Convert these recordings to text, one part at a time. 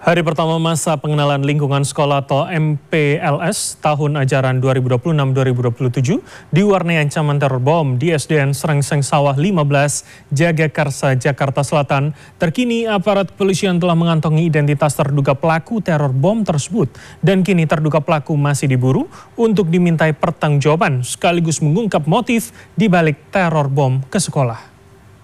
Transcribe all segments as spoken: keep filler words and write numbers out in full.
Hari pertama masa pengenalan lingkungan sekolah atau M P L S tahun ajaran dua ribu dua puluh enam dua ribu dua puluh tujuh diwarnai ancaman teror bom di S D N Srengseng Sawah lima belas, Jagakarsa, Jakarta Selatan. Terkini aparat kepolisian telah mengantongi identitas terduga pelaku teror bom tersebut dan kini terduga pelaku masih diburu untuk dimintai pertanggungjawaban sekaligus mengungkap motif di balik teror bom ke sekolah.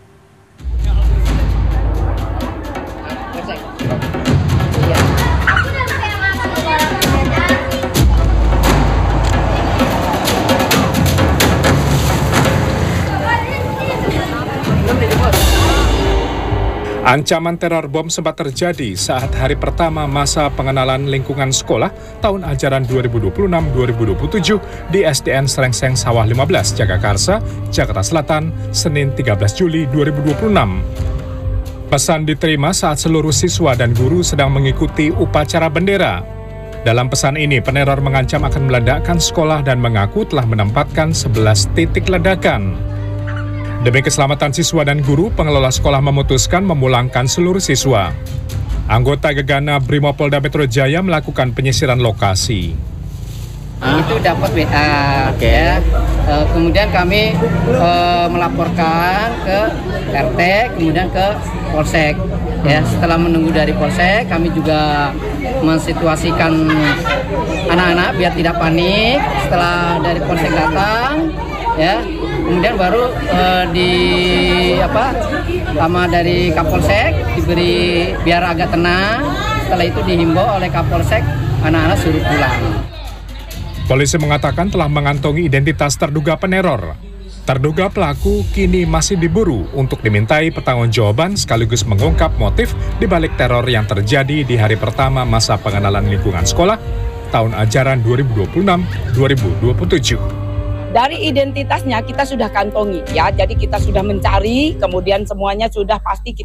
Ancaman teror bom sempat terjadi saat hari pertama masa pengenalan lingkungan sekolah tahun ajaran dua ribu dua puluh enam dua ribu dua puluh tujuh di S D N Srengseng Sawah lima belas, Jagakarsa, Jakarta Selatan, Senin tiga belas Juli dua ribu dua puluh enam. Pesan diterima saat seluruh siswa dan guru sedang mengikuti upacara bendera. Dalam pesan ini, peneror mengancam akan meledakkan sekolah dan mengaku telah menempatkan sebelas titik ledakan. Demi keselamatan siswa dan guru, pengelola sekolah memutuskan memulangkan seluruh siswa. Anggota Gegana Brimopolda Metro Jaya melakukan penyisiran lokasi. Itu dapat W A, okay. ya. E, kemudian kami e, melaporkan ke R T, kemudian ke Polsek. Ya, setelah menunggu dari Polsek, kami juga mensituasikan anak-anak biar tidak panik. Setelah dari Polsek datang, ya. Kemudian baru uh, di apa sama dari Kapolsek diberi biar agak tenang. Setelah itu dihimbau oleh Kapolsek anak-anak suruh pulang. Polisi mengatakan telah mengantongi identitas terduga peneror. Terduga pelaku kini masih diburu untuk dimintai pertanggungjawaban sekaligus mengungkap motif di balik teror yang terjadi di hari pertama masa pengenalan lingkungan sekolah tahun ajaran dua ribu dua puluh enam dua ribu dua puluh tujuh. Dari identitasnya kita sudah kantongi ya, jadi kita sudah mencari, kemudian semuanya sudah pasti kita